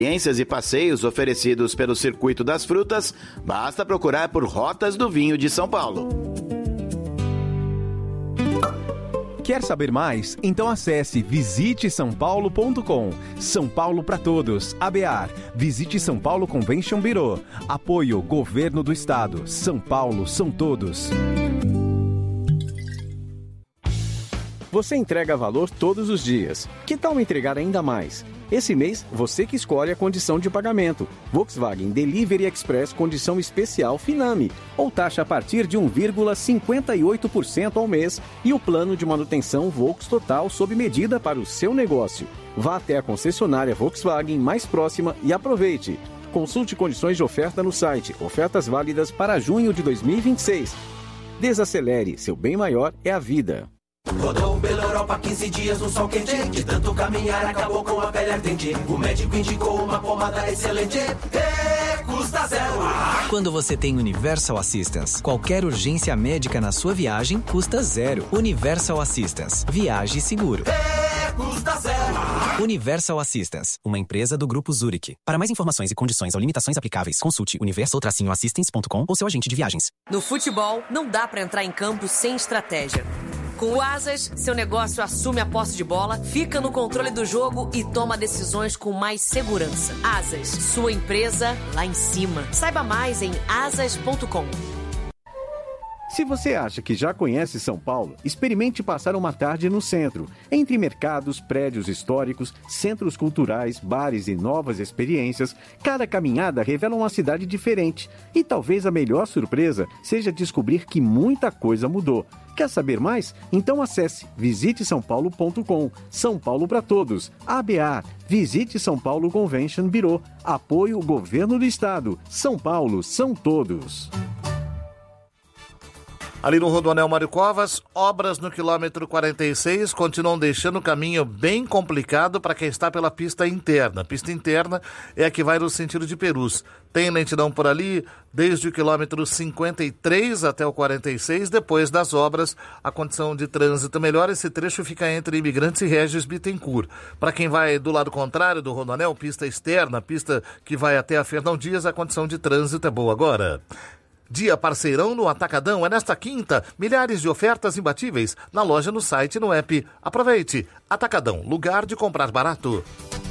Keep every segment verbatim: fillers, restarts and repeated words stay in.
Experiências e passeios oferecidos pelo Circuito das Frutas, basta procurar por Rotas do Vinho de São Paulo. Quer saber mais? Então acesse visite são paulo ponto com. São Paulo para todos. A B A R. Visite São Paulo Convention Bureau. Apoio Governo do Estado. São Paulo são todos. Você entrega valor todos os dias. Que tal entregar ainda mais? Esse mês, você que escolhe a condição de pagamento. Volkswagen Delivery Express condição especial Finame. Ou taxa a partir de um vírgula cinquenta e oito por cento ao mês e o plano de manutenção Volks Total sob medida para o seu negócio. Vá até a concessionária Volkswagen mais próxima e aproveite. Consulte condições de oferta no site. Ofertas válidas para junho de dois mil e vinte e seis. Desacelere, seu bem maior é a vida. Rodou pela Europa quinze dias no sol quente. De tanto caminhar acabou com a pele ardente. O médico indicou uma pomada excelente. E custa zero. Quando você tem Universal Assistance, qualquer urgência médica na sua viagem custa zero. Universal Assistance. Viaje seguro. E custa zero. Universal Assistance, uma empresa do Grupo Zurich. Para mais informações e condições ou limitações aplicáveis, consulte universal assistance ponto com ou seu agente de viagens. No futebol, não dá pra entrar em campo sem estratégia. Com o Asas, seu negócio assume a posse de bola, fica no controle do jogo e toma decisões com mais segurança. Asas, sua empresa lá em cima. Saiba mais em asas ponto com. Se você acha que já conhece São Paulo, experimente passar uma tarde no centro. Entre mercados, prédios históricos, centros culturais, bares e novas experiências, cada caminhada revela uma cidade diferente. E talvez a melhor surpresa seja descobrir que muita coisa mudou. Quer saber mais? Então acesse visite são paulo ponto com. São Paulo para todos. A B A R. Visite São Paulo Convention Bureau. Apoio Governo do Estado. São Paulo são todos. Ali no Rodoanel Mário Covas, obras no quilômetro quarenta e seis continuam deixando o caminho bem complicado para quem está pela pista interna. Pista interna é a que vai no sentido de Perus. Tem lentidão por ali desde o quilômetro cinquenta e três até o quarenta e seis. Depois das obras, a condição de trânsito melhora. Esse trecho fica entre Imigrantes e Regis Bittencourt. Para quem vai do lado contrário do Rodoanel, pista externa, pista que vai até a Fernão Dias, a condição de trânsito é boa agora. Dia parceirão no Atacadão é nesta quinta. Milhares de ofertas imbatíveis na loja, no site e no app. Aproveite. Atacadão, lugar de comprar barato.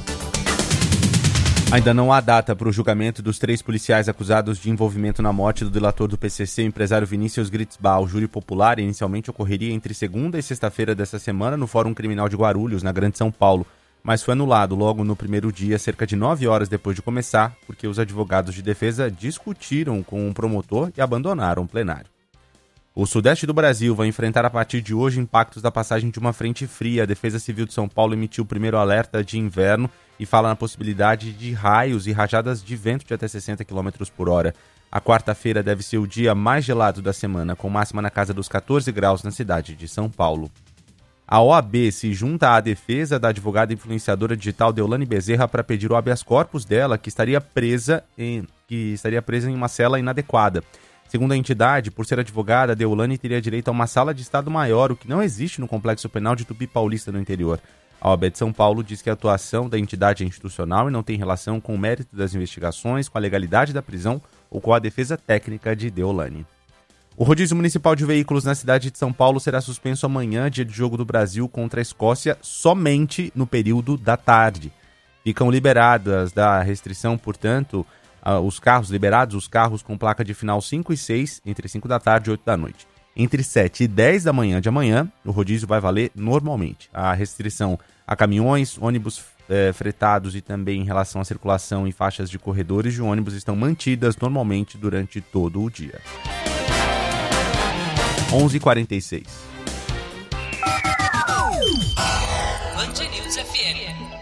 Ainda não há data para o julgamento dos três policiais acusados de envolvimento na morte do delator do P C C, o empresário Vinícius Gritzbach. O júri popular inicialmente ocorreria entre segunda e sexta-feira dessa semana no Fórum Criminal de Guarulhos, na Grande São Paulo, mas foi anulado logo no primeiro dia, cerca de nove horas depois de começar, porque os advogados de defesa discutiram com o promotor e abandonaram o plenário. O sudeste do Brasil vai enfrentar a partir de hoje impactos da passagem de uma frente fria. A Defesa Civil de São Paulo emitiu o primeiro alerta de inverno e fala na possibilidade de raios e rajadas de vento de até sessenta quilômetros por hora. A quarta-feira deve ser o dia mais gelado da semana, com máxima na casa dos catorze graus na cidade de São Paulo. A O A B se junta à defesa da advogada influenciadora digital Deolane Bezerra para pedir o habeas corpus dela, que estaria presa em, que estaria presa em uma cela inadequada. Segundo a entidade, por ser advogada, Deolane teria direito a uma sala de Estado maior, o que não existe no Complexo Penal de Tupi Paulista, no interior. A O A B de São Paulo diz que a atuação da entidade é institucional e não tem relação com o mérito das investigações, com a legalidade da prisão ou com a defesa técnica de Deolane. O rodízio municipal de veículos na cidade de São Paulo será suspenso amanhã, dia de jogo do Brasil contra a Escócia, somente no período da tarde. Ficam liberadas da restrição, portanto, os carros liberados, os carros com placa de final cinco e seis, entre cinco da tarde e oito da noite. Entre sete e dez da manhã de amanhã, o rodízio vai valer normalmente. A restrição a caminhões, ônibus é, fretados e também em relação à circulação em faixas de corredores de ônibus estão mantidas normalmente durante todo o dia. onze e quarenta e seis. Band News F M.